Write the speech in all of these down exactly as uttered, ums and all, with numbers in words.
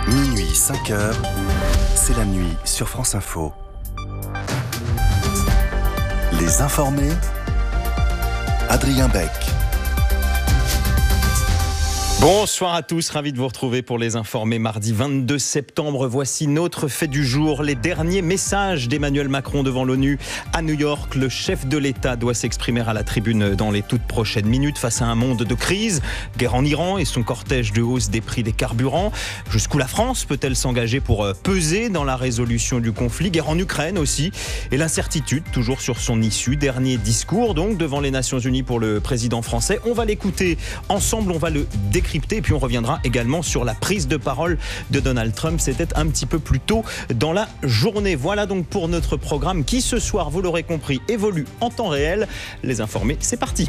Minuit, cinq heures, c'est la nuit sur France Info. Les informés, Adrien Beck. Bonsoir à tous, ravi de vous retrouver pour les informés. Mardi vingt-deux septembre, voici notre fait du jour. Les derniers messages d'Emmanuel Macron devant l'ONU à New York. Le chef de l'État doit s'exprimer à la tribune dans les toutes prochaines minutes face à un monde de crise. Guerre en Iran et son cortège de hausse des prix des carburants. Jusqu'où la France peut-elle s'engager pour peser dans la résolution du conflit? Guerre en Ukraine aussi. Et l'incertitude toujours sur son issue. Dernier discours donc devant les Nations Unies pour le président français. On va l'écouter ensemble, on va le décrire. Et puis on reviendra également sur la prise de parole de Donald Trump. C'était un petit peu plus tôt dans la journée. Voilà donc pour notre programme qui ce soir, vous l'aurez compris, évolue en temps réel. Les informés, c'est parti.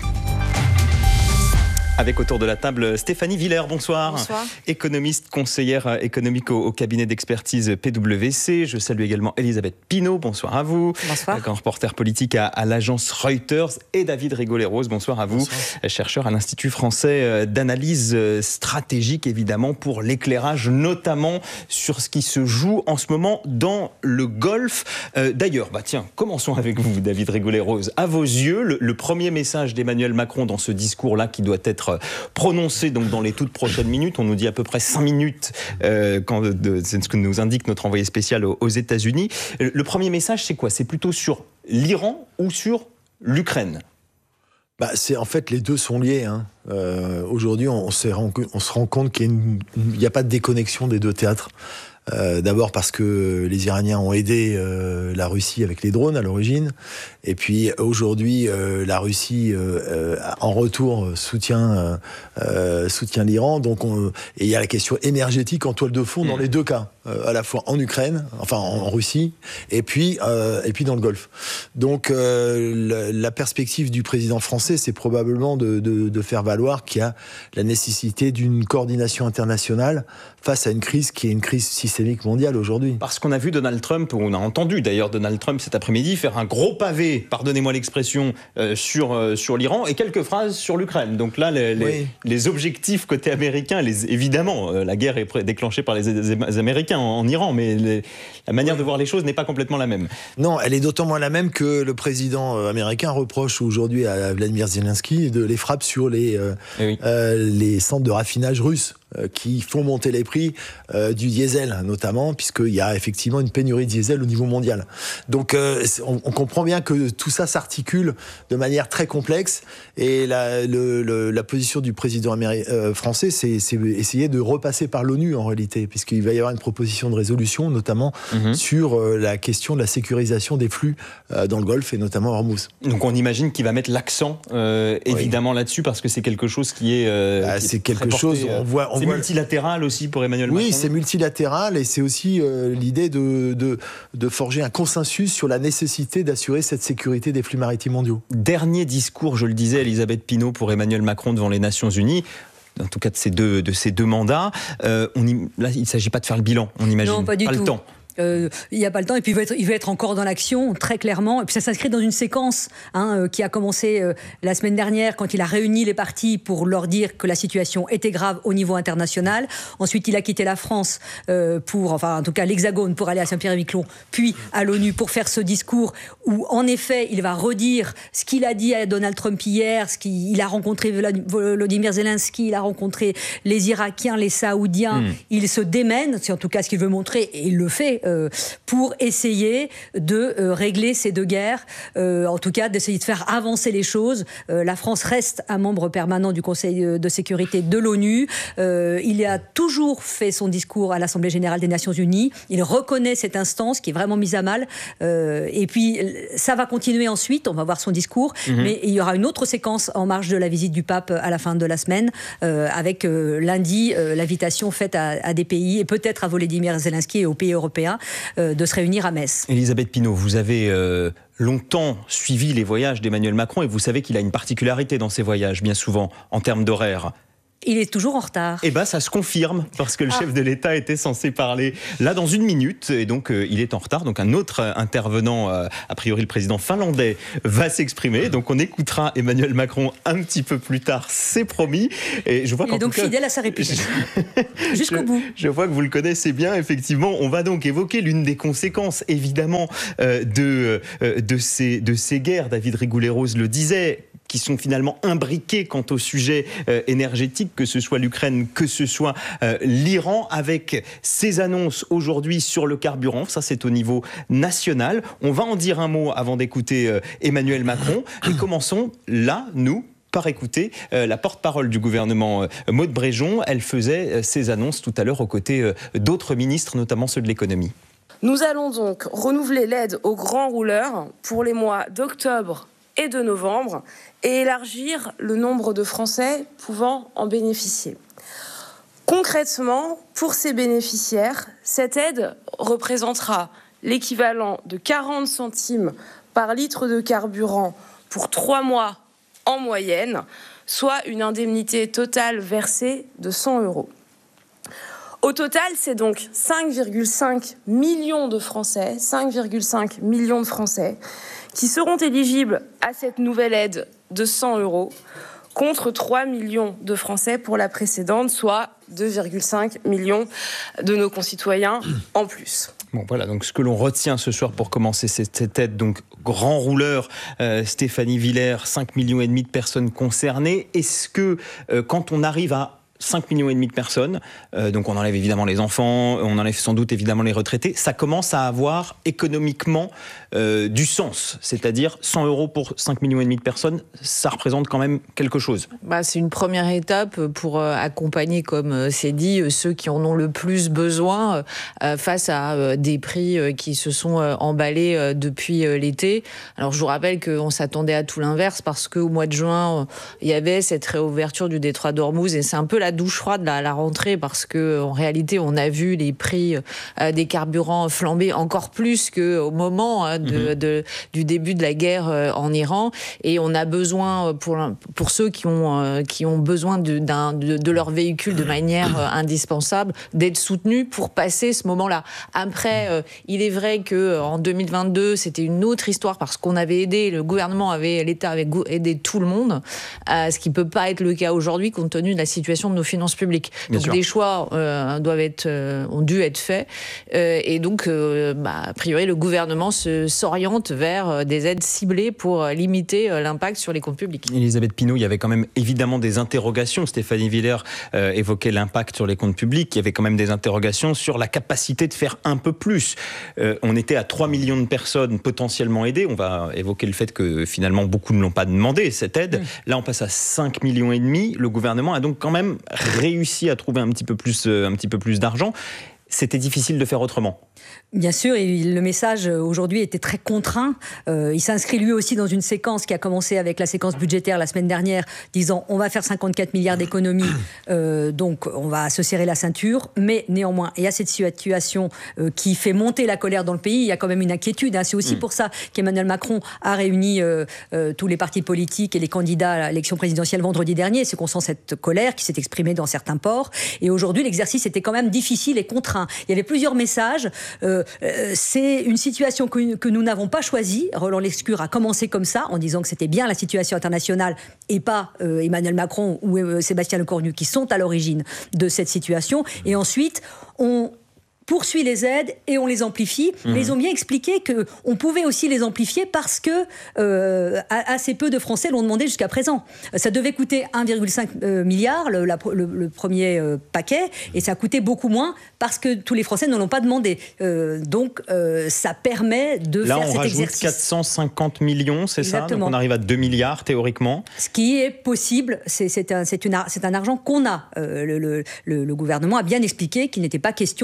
Avec autour de la table Stéphanie Villers, bonsoir. Bonsoir. Économiste, conseillère économique au, au cabinet d'expertise P W C. Je salue également Elisabeth Pinault, bonsoir à vous. Bonsoir. Grand reporter politique à, à l'agence Reuters. Et David Rigoleros, bonsoir à vous. Bonsoir. Chercheur à l'Institut français d'analyse stratégique, évidemment, pour l'éclairage, notamment sur ce qui se joue en ce moment dans le Golfe. Euh, d'ailleurs, bah tiens, commençons avec vous, David Rigoleros. À vos yeux, le, le premier message d'Emmanuel Macron dans ce discours-là qui doit être prononcé donc dans les toutes prochaines minutes. On nous dit à peu près cinq minutes, euh, quand de, c'est ce que nous indique notre envoyé spécial aux, aux États-Unis. Le premier message, c'est quoi? C'est plutôt sur l'Iran ou sur l'Ukraine? Bah, c'est, en fait, les deux sont liés. Hein. Euh, aujourd'hui, on, on, on se rend compte qu'il n'y a, a pas de déconnexion des deux théâtres. Euh, d'abord parce que les Iraniens ont aidé euh, la Russie avec les drones à l'origine, et puis aujourd'hui euh, la Russie euh, euh, en retour soutient euh, soutient l'Iran. Donc on, et il y a la question énergétique en toile de fond dans les deux cas, euh, à la fois en Ukraine, enfin en, en Russie, et puis euh, et puis dans le Golfe. Donc euh, la, la perspective du président français, c'est probablement de, de, de faire valoir qu'il y a la nécessité d'une coordination internationale face à une crise qui est une crise systémique mondiale aujourd'hui. Parce qu'on a vu Donald Trump, ou on a entendu d'ailleurs Donald Trump cet après-midi faire un gros pavé, pardonnez-moi l'expression, euh, sur, euh, sur l'Iran et quelques phrases sur l'Ukraine. Donc là, les, les, oui. les objectifs côté américain, les, évidemment, euh, la guerre est déclenchée par les, les Américains en, en Iran, mais les, la manière oui. de voir les choses n'est pas complètement la même. Non, elle est d'autant moins la même que le président américain reproche aujourd'hui à Vladimir Zelensky de les frappes sur les, euh, oui. euh, les centres de raffinage russes, qui font monter les prix euh, du diesel, notamment, puisqu'il y a effectivement une pénurie de diesel au niveau mondial. Donc euh, on, on comprend bien que tout ça s'articule de manière très complexe, et la, le, le, la position du président améri- euh, français, c'est, c'est essayer de repasser par l'ONU, en réalité, puisqu'il va y avoir une proposition de résolution, notamment mmh. sur euh, la question de la sécurisation des flux euh, dans le Golfe, et notamment à Hormuz. Donc on imagine qu'il va mettre l'accent, euh, évidemment, oui. là-dessus, parce que c'est quelque chose qui est... Euh, ah, qui c'est est quelque porté, chose, on voit... On C'est multilatéral aussi pour Emmanuel Macron. Oui, c'est multilatéral, et c'est aussi euh, l'idée de, de, de forger un consensus sur la nécessité d'assurer cette sécurité des flux maritimes mondiaux. Dernier discours, je le disais, Elisabeth Pinault, pour Emmanuel Macron devant les Nations Unies. En tout cas de ces deux, de ces deux mandats. Euh, on y, là, il ne s'agit pas de faire le bilan, on imagine. Non, pas du pas tout. le temps. Euh, il n'y a pas le temps, et puis il veut être, il veut être encore dans l'action, très clairement, et puis ça s'inscrit dans une séquence hein, euh, qui a commencé euh, la semaine dernière, quand il a réuni les partis pour leur dire que la situation était grave au niveau international. Ensuite il a quitté la France euh, pour, enfin en tout cas l'Hexagone, pour aller à Saint-Pierre-et-Miquelon, puis à l'ONU pour faire ce discours où en effet il va redire ce qu'il a dit à Donald Trump hier, ce qu'il il a rencontré Volodymyr Zelensky, il a rencontré les Irakiens, les Saoudiens, mmh. il se démène, c'est en tout cas ce qu'il veut montrer, et il le fait Euh, pour essayer de euh, régler ces deux guerres, euh, en tout cas d'essayer de faire avancer les choses. Euh, la France reste un membre permanent du Conseil de sécurité de l'ONU. Euh, il a toujours fait son discours à l'Assemblée générale des Nations Unies. Il reconnaît cette instance qui est vraiment mise à mal. Euh, et puis ça va continuer ensuite, on va voir son discours, mmh. mais il y aura une autre séquence en marge de la visite du pape à la fin de la semaine, euh, avec euh, lundi euh, l'invitation faite à, à des pays, et peut-être à Volodymyr Zelensky et aux pays européens, Euh, de se réunir à Metz. Elisabeth Pinault, vous avez euh, longtemps suivi les voyages d'Emmanuel Macron, et vous savez qu'il a une particularité dans ses voyages, bien souvent, en termes d'horaire. Il est toujours en retard. Eh bien, ça se confirme, parce que le ah. chef de l'État était censé parler là dans une minute, et donc euh, il est en retard. Donc un autre euh, intervenant, euh, a priori le président finlandais, va s'exprimer. Donc on écoutera Emmanuel Macron un petit peu plus tard, c'est promis. Et je vois il est donc cas, fidèle à sa réplique, jusqu'au je, bout. Je vois que vous le connaissez bien, effectivement. On va donc évoquer l'une des conséquences, évidemment, euh, de, euh, de, ces, de ces guerres. David Rigoulet-Rose le disait, qui sont finalement imbriqués quant au sujet euh, énergétique, que ce soit l'Ukraine, que ce soit euh, l'Iran, avec ces annonces aujourd'hui sur le carburant. Ça, c'est au niveau national. On va en dire un mot avant d'écouter euh, Emmanuel Macron. Et commençons là, nous, par écouter euh, la porte-parole du gouvernement, euh, Maud Bréjon. Elle faisait euh, ces annonces tout à l'heure aux côtés euh, d'autres ministres, notamment ceux de l'économie. Nous allons donc renouveler l'aide aux grands rouleurs pour les mois d'octobre et de novembre et élargir le nombre de Français pouvant en bénéficier. Concrètement, pour ces bénéficiaires, cette aide représentera l'équivalent de quarante centimes par litre de carburant pour trois mois en moyenne, soit une indemnité totale versée de cent euros. Au total, c'est donc cinq virgule cinq millions de Français, cinq virgule cinq millions de Français qui seront éligibles à cette nouvelle aide de cent euros, contre trois millions de Français pour la précédente, soit deux virgule cinq millions de nos concitoyens en plus. Bon, voilà, donc ce que l'on retient ce soir pour commencer cette, cette aide, donc grand rouleur, euh, Stéphanie Villers, cinq millions et demi de personnes concernées. Est-ce que euh, quand on arrive à cinq millions et demi de personnes, euh, donc on enlève évidemment les enfants, on enlève sans doute évidemment les retraités, ça commence à avoir économiquement euh, du sens, c'est-à-dire cent euros pour cinq millions et demi de personnes, ça représente quand même quelque chose. Bah, c'est une première étape pour euh, accompagner, comme euh, c'est dit, euh, ceux qui en ont le plus besoin euh, face à euh, des prix euh, qui se sont euh, emballés euh, depuis euh, l'été. Alors je vous rappelle qu'on s'attendait à tout l'inverse parce qu'au mois de juin, euh, il y avait cette réouverture du détroit d'Ormuz et c'est un peu la douche froide à la rentrée parce que en réalité on a vu les prix euh, des carburants flamber encore plus qu'au moment hein, de, mmh. de, du début de la guerre euh, en Iran et on a besoin pour, pour ceux qui ont, euh, qui ont besoin de, d'un, de, de leur véhicule de manière euh, indispensable d'être soutenus pour passer ce moment-là. Après euh, il est vrai qu'en deux mille vingt-deux c'était une autre histoire parce qu'on avait aidé, le gouvernement avait, l'État avait aidé tout le monde, euh, ce qui ne peut pas être le cas aujourd'hui compte tenu de la situation de nos finances publiques. Bien donc sûr. Des choix euh, doivent être, euh, ont dû être faits euh, et donc euh, bah, a priori le gouvernement se, s'oriente vers des aides ciblées pour limiter euh, l'impact sur les comptes publics. Elisabeth Pinault, il y avait quand même évidemment des interrogations. Stéphanie Villers euh, évoquait l'impact sur les comptes publics. Il y avait quand même des interrogations sur la capacité de faire un peu plus. Euh, on était à trois millions de personnes potentiellement aidées. On va évoquer le fait que finalement beaucoup ne l'ont pas demandé cette aide. Mmh. Là on passe à cinq millions et demi. Le gouvernement a donc quand même réussi à trouver un petit peu plus, un petit peu plus d'argent. C'était difficile de faire autrement. Bien sûr, et le message aujourd'hui était très contraint. Euh, il s'inscrit lui aussi dans une séquence qui a commencé avec la séquence budgétaire la semaine dernière, disant on va faire cinquante-quatre milliards d'économies, euh, donc on va se serrer la ceinture. Mais néanmoins, il y a cette situation euh, qui fait monter la colère dans le pays. Il y a quand même une inquiétude. Hein. C'est aussi mmh. pour ça qu'Emmanuel Macron a réuni euh, euh, tous les partis politiques et les candidats à l'élection présidentielle vendredi dernier. C'est qu'on sent cette colère qui s'est exprimée dans certains ports. Et aujourd'hui, l'exercice était quand même difficile et contraint. Il y avait plusieurs messages. Euh, euh, c'est une situation que, que nous n'avons pas choisie. Roland Lescure a commencé comme ça, en disant que c'était bien la situation internationale et pas euh, Emmanuel Macron ou euh, Sébastien Lecornu qui sont à l'origine de cette situation. Et ensuite, on poursuit les aides et on les amplifie. Mmh. Mais ils ont bien expliqué qu'on pouvait aussi les amplifier parce que euh, assez peu de Français l'ont demandé jusqu'à présent. Ça devait coûter un virgule cinq milliard, le, la, le, le premier euh, paquet, et ça coûtait beaucoup moins parce que tous les Français ne l'ont pas demandé. Euh, donc euh, ça permet de Là, faire cet exercice. Là, on rajoute quatre cent cinquante millions, c'est Exactement. ça? Donc on arrive à deux milliards théoriquement. Ce qui est possible, c'est, c'est, un, c'est, une, c'est un argent qu'on a. Euh, le, le, le, le gouvernement a bien expliqué qu'il n'était pas question de dépenser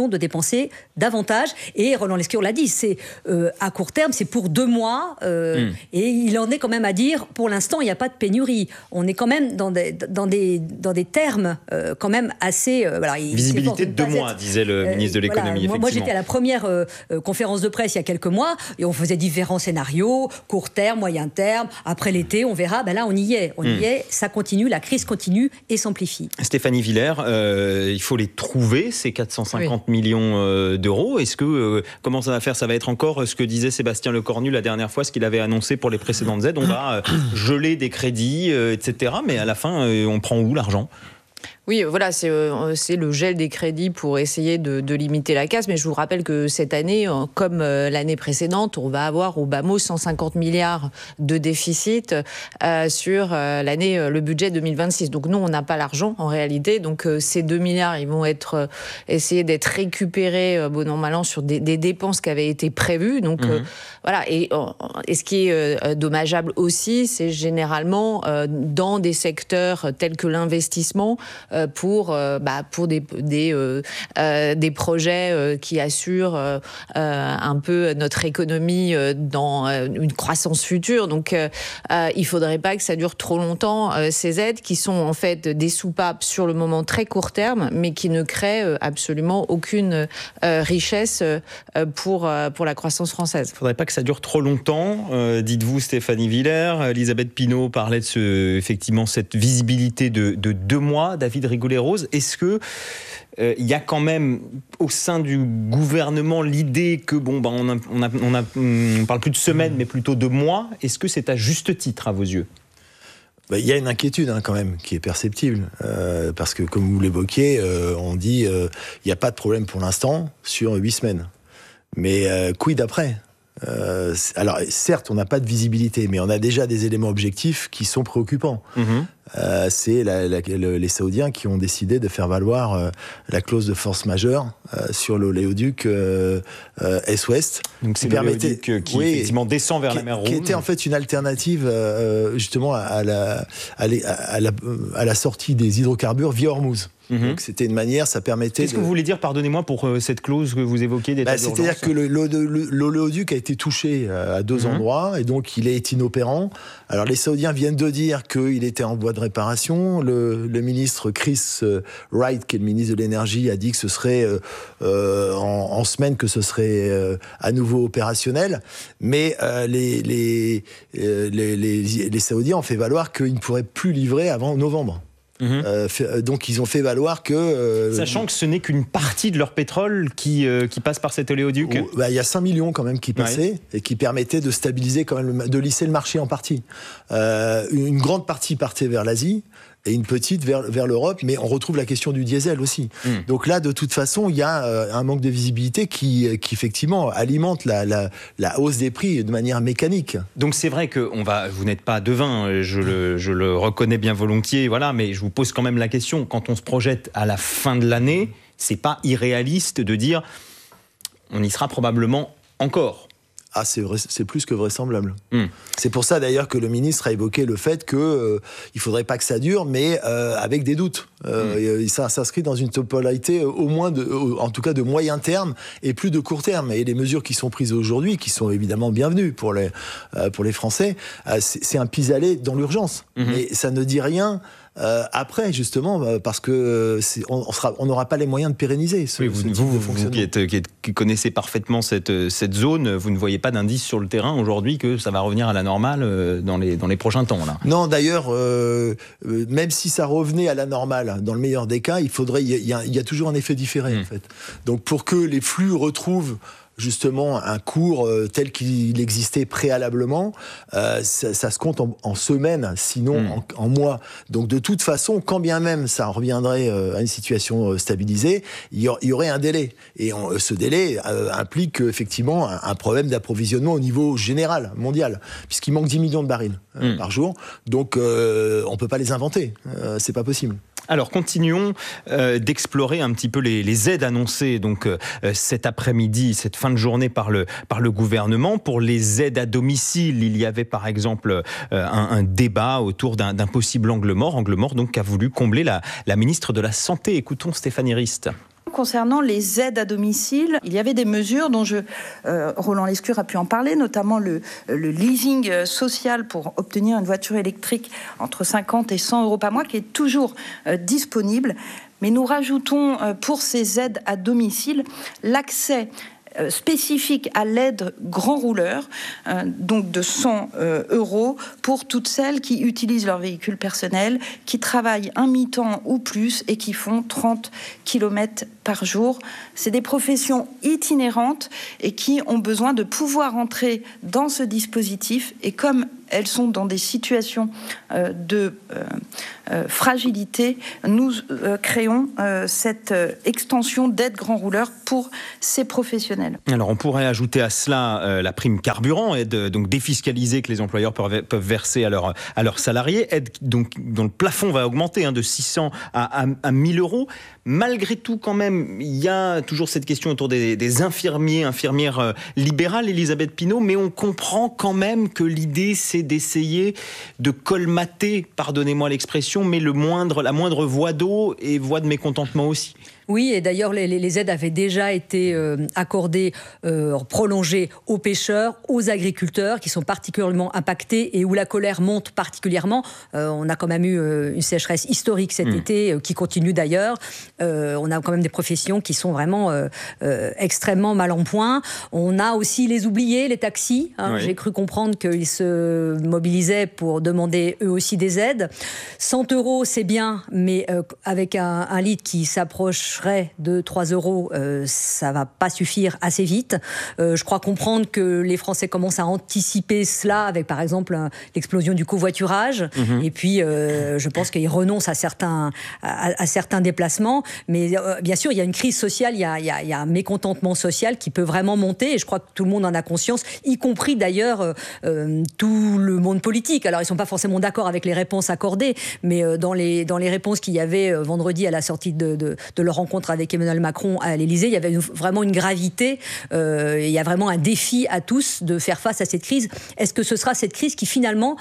financer davantage. Et Roland Lescure l'a dit, c'est euh, à court terme, c'est pour deux mois. Euh, mmh. Et il en est quand même à dire, pour l'instant, il n'y a pas de pénurie. On est quand même dans des, dans des, dans des termes euh, quand même assez... Euh, voilà, Visibilité de deux mois, disait le euh, ministre de l'économie. Voilà, moi, moi, j'étais à la première euh, euh, conférence de presse il y a quelques mois et on faisait différents scénarios, court terme, moyen terme, après l'été, on verra. Ben là, on y est. On mmh. y est, ça continue, la crise continue et s'amplifie. Stéphanie Villers, euh, il faut les trouver, ces quatre cent cinquante oui. millions euh, d'euros. Est-ce que, euh, comment ça va faire ? Ça va être encore ce que disait Sébastien Lecornu la dernière fois, ce qu'il avait annoncé pour les précédentes aides. On va euh, geler des crédits, euh, et cetera. Mais à la fin, euh, on prend où l'argent ? Oui, voilà, c'est, euh, c'est le gel des crédits pour essayer de, de limiter la casse. Mais je vous rappelle que cette année, euh, comme euh, l'année précédente, on va avoir au bas mot cent cinquante milliards de déficit euh, sur euh, l'année, euh, le budget deux mille vingt-six. Donc nous, on n'a pas l'argent en réalité. Donc euh, ces deux milliards, ils vont être euh, essayer d'être récupérés, euh, bon an mal an, sur des, des dépenses qui avaient été prévues. Donc mmh. euh, voilà. Et, et ce qui est euh, dommageable aussi, c'est généralement euh, dans des secteurs tels que l'investissement. Euh, pour euh, bah, pour des des euh, euh, des projets euh, qui assurent euh, euh, un peu notre économie euh, dans euh, une croissance future. Donc euh, euh, il faudrait pas que ça dure trop longtemps, euh, ces aides qui sont en fait des soupapes sur le moment très court terme, mais qui ne créent euh, absolument aucune euh, richesse euh, pour euh, pour la croissance française. Il faudrait pas que ça dure trop longtemps, euh, dites-vous Stéphanie Villers. Elisabeth Pinault parlait de ce, effectivement cette visibilité de, de deux mois. David Rigoulet-Rose, est-ce que il euh, y a quand même au sein du gouvernement l'idée que bon bah on a, on a, on a, on parle plus de semaines mais plutôt de mois. Est-ce que c'est à juste titre à vos yeux? Il bah, y a une inquiétude hein, quand même qui est perceptible euh, parce que comme vous l'évoquiez, euh, on dit il euh, n'y a pas de problème pour l'instant sur huit semaines. Mais euh, quid après? Euh, alors certes, on n'a pas de visibilité, mais on a déjà des éléments objectifs qui sont préoccupants. Mmh. Euh, c'est la, la, le, les Saoudiens qui ont décidé de faire valoir euh, la clause de force majeure euh, sur l'oléoduc euh, euh, Est-Ouest. Donc c'est l'oléoduc qui oui, effectivement descend vers qui, la mer Rouge. Qui était en fait une alternative euh, justement à la, à, la, à, la, à la sortie des hydrocarbures via Hormuz. Mmh. Donc c'était une manière, ça permettait. Qu'est-ce de... que vous voulez dire, pardonnez-moi, pour euh, cette clause que vous évoquez d'état bah, d'urgence ? C'est-à-dire que l'oléoduc a été touché euh, à deux mmh. endroits et donc il est inopérant. Alors les Saoudiens viennent de dire qu'il était en voie de réparation. Le, le ministre Chris Wright, qui est le ministre de l'énergie, a dit que ce serait euh, euh, en, en semaine que ce serait euh, à nouveau opérationnel. Mais euh, les, les, euh, les, les, les Saoudiens ont fait valoir qu'ils ne pourraient plus livrer avant novembre. Mmh. Euh, fait, donc ils ont fait valoir que... Euh, Sachant que ce n'est qu'une partie de leur pétrole qui, euh, qui passe par cet oléoduc. Il bah, y a cinq millions quand même qui passaient ouais. et qui permettaient de stabiliser quand même, le, de lisser le marché en partie. Euh, une grande partie partait vers l'Asie et une petite vers, vers l'Europe, mais on retrouve la question du diesel aussi. Mmh. Donc là, de toute façon, il y a euh, un manque de visibilité qui, qui effectivement alimente la, la, la hausse des prix de manière mécanique. Donc c'est vrai que on va, vous n'êtes pas devin, je le, je le reconnais bien volontiers, voilà, mais je vous pose quand même la question, quand on se projette à la fin de l'année, c'est pas irréaliste de dire on y sera probablement encore. Ah, c'est, vrai, c'est plus que vraisemblable. Mmh. C'est pour ça d'ailleurs que le ministre a évoqué le fait qu'il euh, ne faudrait pas que ça dure, mais euh, avec des doutes. Euh, mmh. Ça s'inscrit dans une temporalité au moins, de, en tout cas de moyen terme et plus de court terme. Et les mesures qui sont prises aujourd'hui, qui sont évidemment bienvenues pour les, euh, pour les Français, euh, c'est, c'est un pis-aller dans l'urgence. Mmh. Mais ça ne dit rien. Euh, après, justement, parce que c'est, on n'aura pas les moyens de pérenniser ce, oui, vous, ce type vous, de fonctionnement. Vous qui, êtes, qui, êtes, qui connaissez parfaitement cette, cette zone, vous ne voyez pas d'indice sur le terrain aujourd'hui que ça va revenir à la normale dans les, dans les prochains temps là. Non, d'ailleurs, euh, même si ça revenait à la normale, dans le meilleur des cas, il faudrait, il y a, il y a toujours un effet différé mmh. en fait. Donc pour que les flux retrouvent justement un cours euh, tel qu'il existait préalablement, euh, ça, ça se compte en, en semaines, sinon mmh. en, en mois. Donc de toute façon, quand bien même ça reviendrait euh, à une situation euh, stabilisée, il y, a, il y aurait un délai. Et on, ce délai euh, implique effectivement un, un problème d'approvisionnement au niveau général, mondial, puisqu'il manque dix millions de barils euh, mmh. par jour. Donc euh, on ne peut pas les inventer, euh, c'est pas possible. Alors continuons euh, d'explorer un petit peu les, les aides annoncées donc euh, cet après-midi, cette fin de journée par le, par le gouvernement. Pour les aides à domicile, il y avait par exemple euh, un, un débat autour d'un, d'un possible angle mort, angle mort donc qu'a voulu combler la, la ministre de la Santé. Écoutons Stéphanie Rist. concernant les aides à domicile, il y avait des mesures dont je, euh, Roland Lescure a pu en parler, notamment le, le leasing social pour obtenir une voiture électrique entre cinquante et cent euros par mois, qui est toujours euh, disponible. Mais nous rajoutons euh, pour ces aides à domicile l'accès spécifique à l'aide grand rouleur, euh, donc de cent euh, euros pour toutes celles qui utilisent leur véhicule personnel, qui travaillent un mi-temps ou plus et qui font trente kilomètres par jour. C'est des professions itinérantes et qui ont besoin de pouvoir entrer dans ce dispositif, et comme elles sont dans des situations euh, de euh, euh, fragilité, nous euh, créons euh, cette euh, extension d'aide grand rouleur pour ces professionnels. Alors on pourrait ajouter à cela euh, la prime carburant, aide donc défiscalisée que les employeurs peuvent, peuvent verser à, leur, à leurs salariés, aide donc, dont le plafond va augmenter hein, de six cents à, à, à mille euros. Malgré tout, quand même, il y a toujours cette question autour des, des infirmiers, infirmières euh, libérales, Elisabeth Pinault, mais on comprend quand même que l'idée, c'est d'essayer de colmater, pardonnez-moi l'expression, mais le moindre, la moindre voie d'eau et voie de mécontentement aussi. Oui, et d'ailleurs, les, les aides avaient déjà été euh, accordées, euh, prolongées aux pêcheurs, aux agriculteurs, qui sont particulièrement impactés et où la colère monte particulièrement. Euh, on a quand même eu euh, une sécheresse historique cet mmh. été, euh, qui continue d'ailleurs. Euh, on a quand même des professions qui sont vraiment euh, euh, extrêmement mal en point. On a aussi les oubliés, les taxis. Hein. Oui. J'ai cru comprendre qu'ils se mobilisaient pour demander eux aussi des aides. cent euros, c'est bien, mais euh, avec un, un litre qui s'approche de trois euros, euh, ça va pas suffire assez vite. Euh, je crois comprendre que les Français commencent à anticiper cela avec, par exemple, un, l'explosion du covoiturage. Mmh. Et puis, euh, je pense qu'ils renoncent à certains, à, à certains déplacements. Mais euh, bien sûr, il y a une crise sociale, il y a, il y a, il y a un mécontentement social qui peut vraiment monter. Et je crois que tout le monde en a conscience, y compris d'ailleurs euh, euh, tout le monde politique. Alors, ils sont pas forcément d'accord avec les réponses accordées, mais euh, dans les dans les réponses qu'il y avait euh, vendredi à la sortie de, de, de leur rencontre avec Emmanuel Macron à l'Élysée, il y avait une, vraiment une gravité, euh, il y a vraiment un défi à tous de faire face à cette crise. Est-ce que ce sera cette crise qui finalement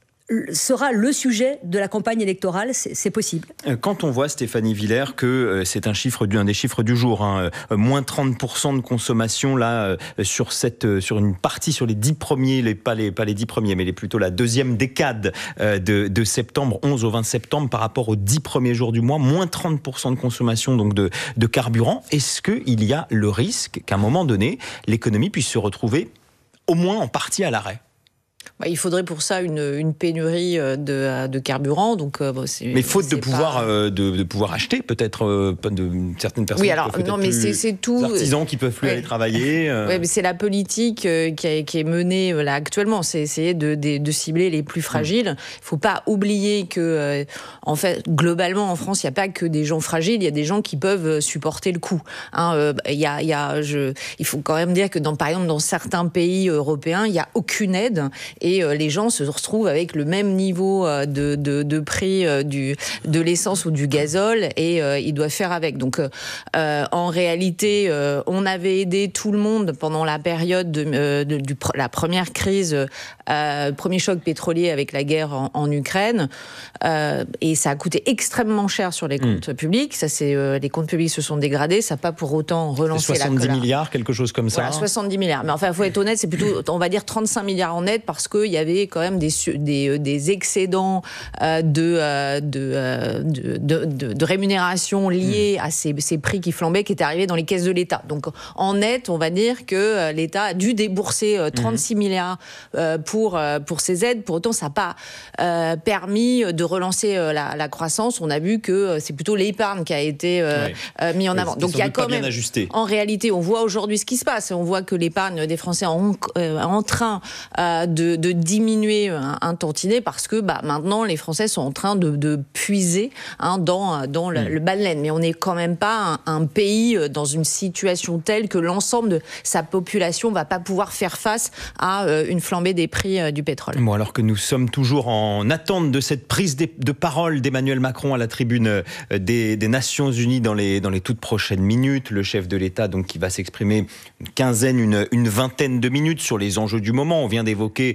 sera le sujet de la campagne électorale? C'est, c'est possible. Quand on voit, Stéphanie Villers, que euh, c'est un, chiffre du, un des chiffres du jour, hein, euh, moins trente pour cent de consommation là, euh, sur, cette, euh, sur une partie, sur les dix premiers, les, pas, les, pas les dix premiers, mais les, plutôt la deuxième décade euh, de, de septembre, onze au vingt septembre, par rapport aux dix premiers jours du mois, moins trente pour cent de consommation donc de, de carburant. Est-ce qu'il y a le risque qu'à un moment donné, l'économie puisse se retrouver au moins en partie à l'arrêt? Bah, il faudrait pour ça une, une pénurie de, de carburant. Donc, euh, c'est, mais faute c'est de, pouvoir, pas... euh, de, de pouvoir acheter, peut-être, euh, de certaines personnes. Oui, alors, non, mais c'est, c'est tout. Artisans qui peuvent plus ouais. aller travailler. Euh... Oui, mais c'est la politique euh, qui, a, qui est menée euh, là actuellement. C'est essayer de, de, de cibler les plus fragiles. Il mmh. ne faut pas oublier que, euh, en fait, globalement, en France, il n'y a pas que des gens fragiles. Il y a des gens qui peuvent supporter le coup. Hein, euh, y a, y a, je, il faut quand même dire que, dans, par exemple, dans certains pays européens, il n'y a aucune aide. Et euh, les gens se retrouvent avec le même niveau euh, de, de, de prix euh, du, de l'essence ou du gazole et euh, ils doivent faire avec. Donc, euh, en réalité, euh, on avait aidé tout le monde pendant la période de, euh, de, de la première crise, euh, premier choc pétrolier avec la guerre en, en Ukraine. Euh, et ça a coûté extrêmement cher sur les comptes mmh. publics. Ça, c'est, euh, les comptes publics se sont dégradés. Ça n'a pas pour autant relancé la soixante-dix milliards, quelque chose comme ça. Voilà, soixante-dix milliards. Mais enfin, il faut être honnête, c'est plutôt, on va dire, trente-cinq milliards en net parce qu'il y avait quand même des, des, des excédents euh, de, euh, de, euh, de, de, de, de rémunération liés mmh. à ces, ces prix qui flambaient, qui étaient arrivés dans les caisses de l'État. Donc, en net, on va dire que l'État a dû débourser euh, trente-six mmh. milliards euh, pour, euh, pour ces aides. Pour autant, ça n'a pas euh, permis de relancer euh, la, la croissance. On a vu que euh, c'est plutôt l'épargne qui a été euh, oui. euh, mis en avant. Oui, donc, il y a quand même, ajusté. En réalité, on voit aujourd'hui ce qui se passe. On voit que l'épargne des Français est en, euh, en train euh, de, de diminuer un, un tantinet parce que bah, maintenant, les Français sont en train de, de puiser hein, dans, dans le, mmh. le bas de laine. Mais on n'est quand même pas un, un pays dans une situation telle que l'ensemble de sa population ne va pas pouvoir faire face à euh, une flambée des prix euh, du pétrole. Bon, alors que nous sommes toujours en attente de cette prise de parole d'Emmanuel Macron à la tribune des, des Nations Unies dans les, dans les toutes prochaines minutes, le chef de l'État donc, qui va s'exprimer une quinzaine, une, une vingtaine de minutes sur les enjeux du moment. On vient d'évoquer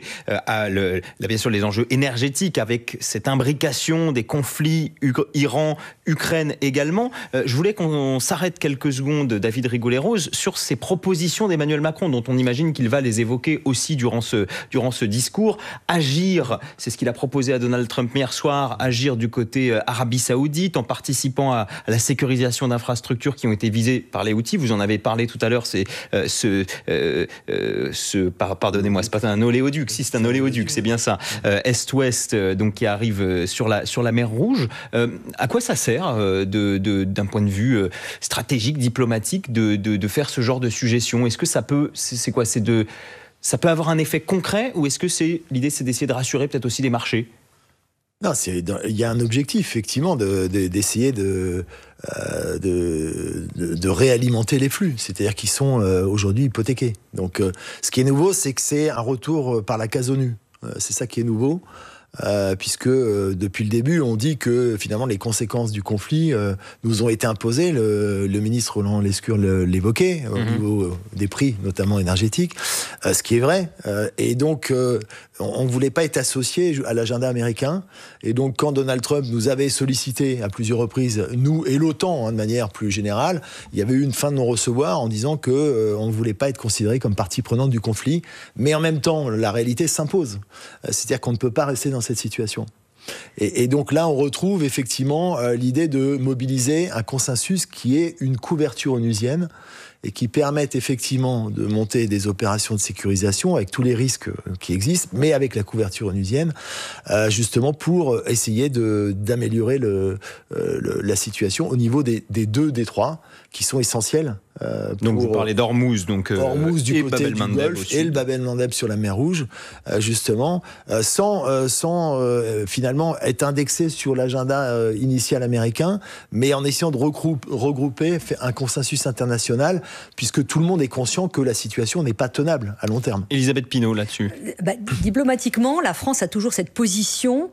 euh, à le, là, bien sûr les enjeux énergétiques avec cette imbrication des conflits U- Iran, Ukraine également. Euh, je voulais qu'on s'arrête quelques secondes, David Rigoulet-Rose, sur ces propositions d'Emmanuel Macron, dont on imagine qu'il va les évoquer aussi durant ce, durant ce discours. Agir, c'est ce qu'il a proposé à Donald Trump hier soir, agir du côté euh, Arabie Saoudite en participant à, à la sécurisation d'infrastructures qui ont été visées par les Houthis. Vous en avez parlé tout à l'heure, c'est euh, ce, euh, euh, ce par, pardonnez-moi, c'est pas un oléoduc, si c'est un oléoduc, c'est bien ça, euh, Est-Ouest, euh, donc qui arrive sur la, sur la mer Rouge. Euh, à quoi ça sert, euh, de, de, d'un point de vue euh, stratégique, diplomatique, de, de, de faire ce genre de suggestion? Est-ce que ça peut, c'est, c'est quoi, c'est de, ça peut avoir un effet concret, ou est-ce que c'est, l'idée c'est d'essayer de rassurer peut-être aussi les marchés? Non, c'est, il y a un objectif, effectivement, de, de, d'essayer de, euh, de, de, de réalimenter les flux, c'est-à-dire qu'ils sont euh, aujourd'hui hypothéqués. Donc, euh, ce qui est nouveau, c'est que c'est un retour par la case ONU. Euh, c'est ça qui est nouveau. Euh, puisque euh, depuis le début, on dit que finalement les conséquences du conflit euh, nous ont été imposées. Le, le ministre Roland Lescure le, l'évoquait mmh. au niveau euh, des prix, notamment énergétiques, euh, ce qui est vrai. Euh, et donc, euh, on ne voulait pas être associé à l'agenda américain. Et donc, quand Donald Trump nous avait sollicité à plusieurs reprises, nous et l'OTAN, hein, de manière plus générale, il y avait eu une fin de non-recevoir en disant que euh, on ne voulait pas être considéré comme partie prenante du conflit. Mais en même temps, la réalité s'impose. Euh, c'est-à-dire qu'on ne peut pas rester dans cette situation. Et, et donc là, on retrouve effectivement euh, l'idée de mobiliser un consensus qui est une couverture onusienne et qui permette effectivement de monter des opérations de sécurisation avec tous les risques qui existent, mais avec la couverture onusienne, euh, justement pour essayer de, d'améliorer le, euh, le, la situation au niveau des, des deux détroits qui sont essentiels. Euh, donc vous parlez d'Ormuz, donc euh, Ormuz du et côté Bab du el-Mandeb Golfe et le Bab el-Mandeb sur la mer Rouge, euh, justement, euh, sans, euh, sans euh, finalement être indexé sur l'agenda euh, initial américain, mais en essayant de regroupe, regrouper un consensus international, puisque tout le monde est conscient que la situation n'est pas tenable à long terme. Elisabeth Pinault, là-dessus. Bah, diplomatiquement, la France a toujours cette position.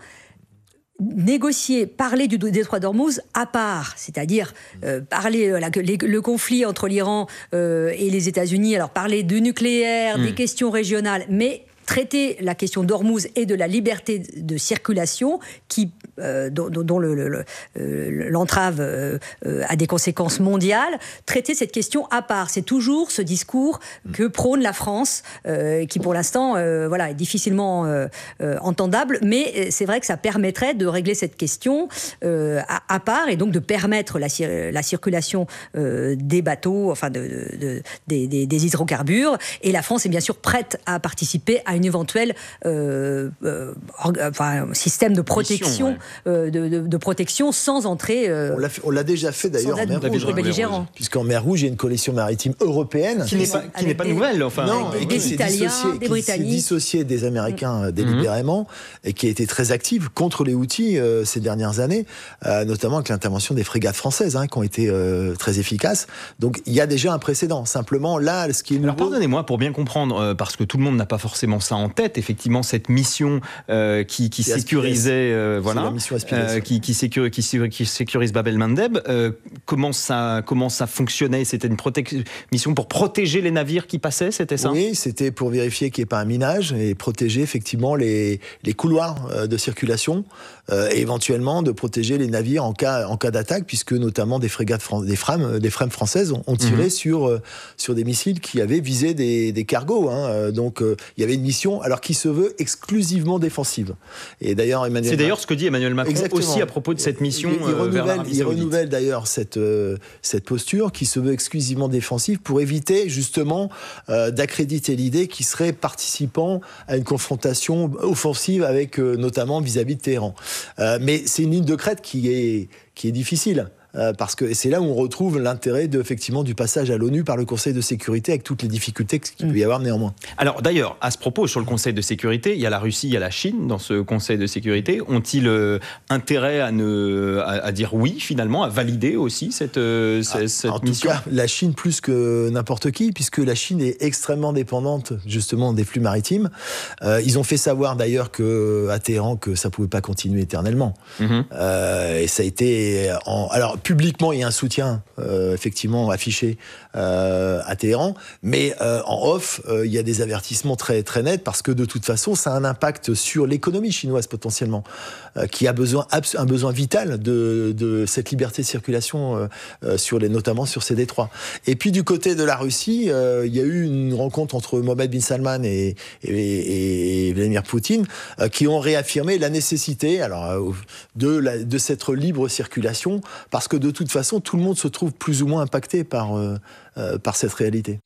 Négocier, parler du détroit d'Ormuz à part, c'est-à-dire euh, parler euh, la, les, le conflit entre l'Iran euh, et les États-Unis, alors parler du nucléaire, mmh. des questions régionales, mais traiter la question d'Ormuz et de la liberté de circulation qui, euh, dont, dont le, le, le, l'entrave euh, a des conséquences mondiales, traiter cette question à part. C'est toujours ce discours que prône la France, euh, qui pour l'instant euh, voilà, est difficilement euh, euh, entendable, mais c'est vrai que ça permettrait de régler cette question euh, à, à part et donc de permettre la, la circulation euh, des bateaux, enfin de, de, de, des, des, des hydrocarbures. Et la France est bien sûr prête à participer à une éventuel euh, euh, enfin, système de protection, ouais. euh, de, de, de protection sans entrer. Euh, on, l'a fait, on l'a déjà fait d'ailleurs en mer Rouge, hein, puisqu'en mer Rouge il y a une coalition maritime européenne qui n'est pas, qui n'est pas des, nouvelle, enfin. Non, des, et des qui Italiens, s'est des Britanniques, qui s'est dissociée des Américains mmh. délibérément et qui a été très active contre les Houthis euh, ces dernières années, euh, notamment avec l'intervention des frégates françaises hein, qui ont été euh, très efficaces. Donc il y a déjà un précédent. Simplement là, ce qui est nouveau. Alors pardonnez-moi pour bien comprendre, euh, parce que tout le monde n'a pas forcément ça en tête, effectivement, cette mission euh, qui, qui sécurisait, euh, voilà, euh, qui, qui, sécur, qui, qui sécurise Bab el-Mandeb, euh, comment, ça, comment ça fonctionnait? C'était une protec- mission pour protéger les navires qui passaient, c'était ça? Oui, c'était pour vérifier qu'il n'y ait pas un minage et protéger effectivement les, les couloirs de circulation euh, et éventuellement de protéger les navires en cas, en cas d'attaque, puisque notamment des frégates, des frames, des frames françaises ont, ont tiré mmh. sur, euh, sur des missiles qui avaient visé des, des cargos. Hein, donc euh, il y avait une mission alors qui se veut exclusivement défensive. Et d'ailleurs, Emmanuel c'est d'ailleurs ce que dit Emmanuel Macron Exactement. aussi à propos de cette mission. Il, il, il euh, renouvelle, vers l'Arabie il Saoudite. renouvelle d'ailleurs cette, euh, cette posture qui se veut exclusivement défensive pour éviter justement euh, d'accréditer l'idée qu'il serait participant à une confrontation offensive avec euh, notamment vis-à-vis de Téhéran. Euh, mais c'est une ligne de crête qui est, qui est difficile. Euh, parce que c'est là où on retrouve l'intérêt de, effectivement, du passage à l'ONU par le Conseil de sécurité avec toutes les difficultés qu'il peut y avoir néanmoins. Alors d'ailleurs, à ce propos, sur le Conseil de sécurité, il y a la Russie, il y a la Chine dans ce Conseil de sécurité. Ont-ils euh, intérêt à, ne, à, à dire oui finalement, à valider aussi cette, euh, ah, cette en mission? En tout cas, la Chine plus que n'importe qui, puisque la Chine est extrêmement dépendante justement des flux maritimes. Euh, ils ont fait savoir d'ailleurs que, à Téhéran que ça ne pouvait pas continuer éternellement. Mm-hmm. Euh, et ça a été... En, alors, publiquement, il y a un soutien euh, effectivement affiché euh, à Téhéran, mais euh, en off, euh, il y a des avertissements très très nets parce que de toute façon, ça a un impact sur l'économie chinoise potentiellement, euh, qui a besoin un besoin vital de, de cette liberté de circulation, euh, euh, sur les notamment sur ces détroits. Et puis du côté de la Russie, euh, il y a eu une rencontre entre Mohammed bin Salman et, et, et Vladimir Poutine euh, qui ont réaffirmé la nécessité alors euh, de, la, de cette libre circulation, parce que de toute façon, tout le monde se trouve plus ou moins impacté par, euh, euh, par cette réalité.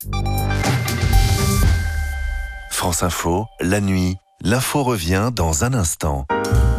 France Info, la nuit, l'info revient dans un instant.